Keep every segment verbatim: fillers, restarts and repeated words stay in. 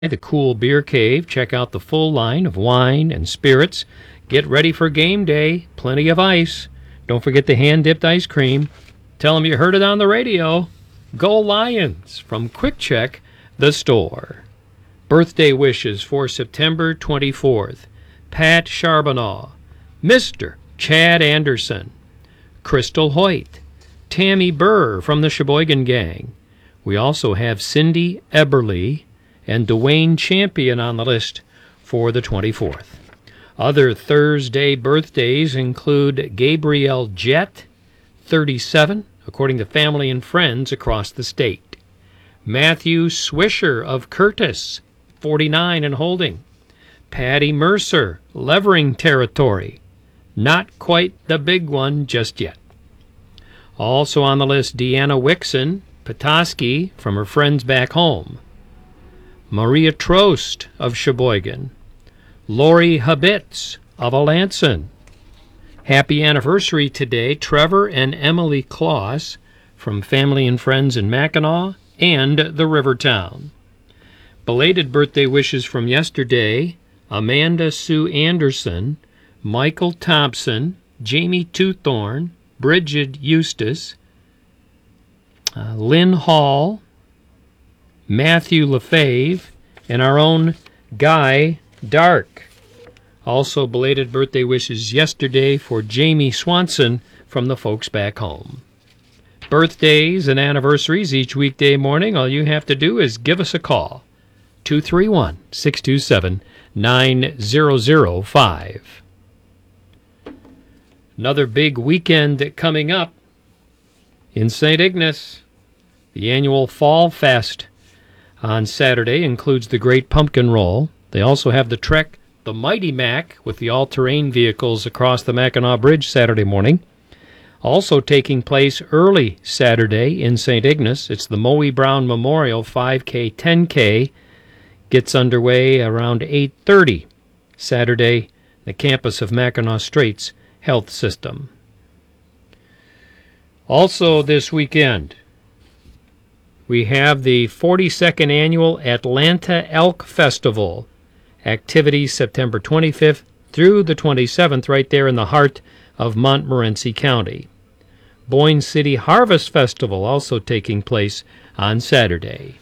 the Cool Beer Cave. Check out the full line of wine and spirits. Get ready for game day. Plenty of ice. Don't forget the hand-dipped ice cream. Tell them you heard it on the radio. Go Lions from Quick Check, the store. Birthday wishes for September twenty-fourth. Pat Charbonneau, Mister Chad Anderson, Crystal Hoyt, Tammy Burr from the Sheboygan Gang. We also have Cindy Eberly and Dwayne Champion on the list for the twenty-fourth. Other Thursday birthdays include Gabrielle Jett, thirty-seven, according to family and friends across the state. Matthew Swisher of Curtis, forty-nine and holding. Patty Mercer, Levering Territory. Not quite the big one just yet. Also on the list, Deanna Wixon, Petoskey, from her friends back home. Maria Trost of Sheboygan. Lori Habitz of Alanson. Happy anniversary today, Trevor and Emily Kloss from family and friends in Mackinac and the Rivertown. Belated birthday wishes from yesterday, Amanda Sue Anderson, Michael Thompson, Jamie Toothorn, Bridget Eustace, uh, Lynn Hall, Matthew LaFave, and our own Guy Dark. Also belated birthday wishes yesterday for Jamie Swanson from the folks back home. Birthdays and anniversaries each weekday morning. All you have to do is give us a call. two three one, six two seven, nine zero zero five. Another big weekend coming up in Saint Ignace. The annual Fall Fest on Saturday includes the Great Pumpkin Roll. They also have the Trek the Mighty Mac with the all-terrain vehicles across the Mackinac Bridge Saturday morning. Also taking place early Saturday in Saint Ignace, it's the Moe Brown Memorial five K, ten K. Gets underway around eight thirty Saturday, the campus of Mackinac Straits Health System. Also this weekend, we have the forty-second Annual Atlanta Elk Festival. Activities September twenty-fifth through the twenty-seventh, right there in the heart of Montmorency County. Boyne City Harvest Festival also taking place on Saturday.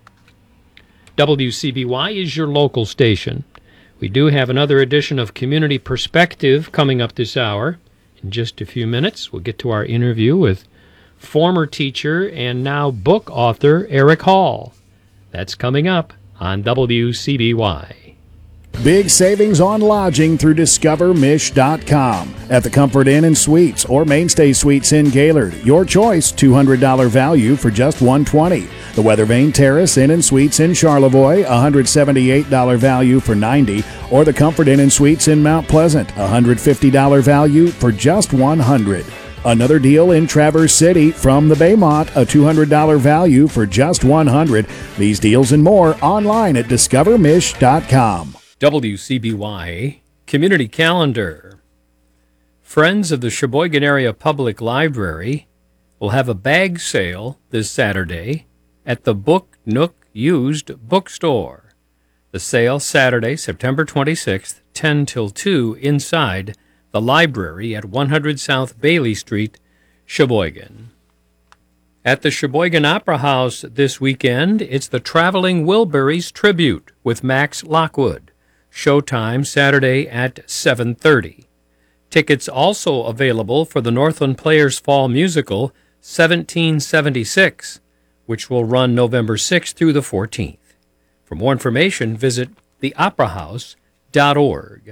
W C B Y is your local station. We do have another edition of Community Perspective coming up this hour. In just a few minutes, we'll get to our interview with former teacher and now book author Eric Hall. That's coming up on W C B Y. Big savings on lodging through discover mish dot com. At the Comfort Inn and Suites or Mainstay Suites in Gaylord, your choice, two hundred dollars value for just one hundred twenty dollars. The Weathervane Terrace Inn and Suites in Charlevoix, one hundred seventy-eight dollars value for ninety dollars. Or the Comfort Inn and Suites in Mount Pleasant, one hundred fifty dollars value for just one hundred dollars. Another deal in Traverse City from the Baymont, a two hundred dollars value for just one hundred dollars. These deals and more online at discover mish dot com. W C B Y Community Calendar. Friends of the Sheboygan Area Public Library will have a bag sale this Saturday at the Book Nook Used Bookstore. The sale Saturday, September twenty-sixth, ten till two, inside the library at one hundred South Bailey Street, Sheboygan. At the Sheboygan Opera House this weekend, it's the Traveling Wilburys Tribute with Max Lockwood. Showtime Saturday at seven thirty. Tickets also available for the Northland Players Fall Musical seventeen seventy-six, which will run November sixth through the fourteenth. For more information, visit the opera house dot org.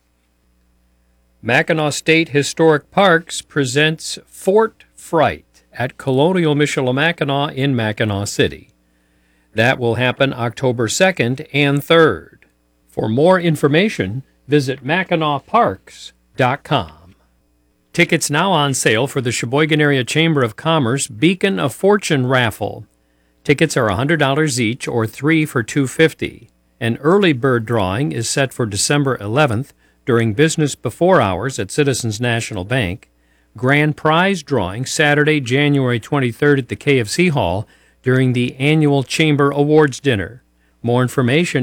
Mackinac State Historic Parks presents Fort Fright at Colonial Michilimackinac in Mackinac City. That will happen October second and third. For more information, visit mackinac parks dot com. Tickets now on sale for the Sheboygan Area Chamber of Commerce Beacon of Fortune raffle. Tickets are one hundred dollars each or three for two hundred fifty dollars. An early bird drawing is set for December eleventh during business before hours at Citizens National Bank. Grand prize drawing Saturday, January twenty-third at the K F C Hall during the annual Chamber Awards Dinner. More information